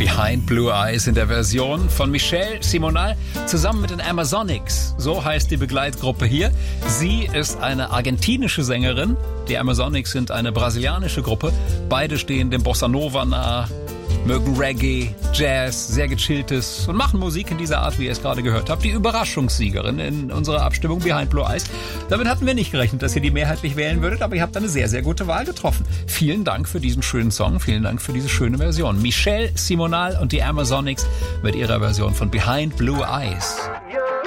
Behind Blue Eyes in der Version von Michelle Simonal zusammen mit den Amazonics. So heißt die Begleitgruppe hier. Sie ist eine argentinische Sängerin. Die Amazonics sind eine brasilianische Gruppe. Beide stehen dem Bossa Nova nah, mögen Reggae, Jazz, sehr gechilltes und machen Musik in dieser Art, wie ihr es gerade gehört habt. Die Überraschungssiegerin in unserer Abstimmung Behind Blue Eyes. Damit hatten wir nicht gerechnet, dass ihr die mehrheitlich wählen würdet, aber ihr habt eine sehr, sehr gute Wahl getroffen. Vielen Dank für diesen schönen Song, vielen Dank für diese schöne Version. Michelle Simonal und die Amazonics mit ihrer Version von Behind Blue Eyes.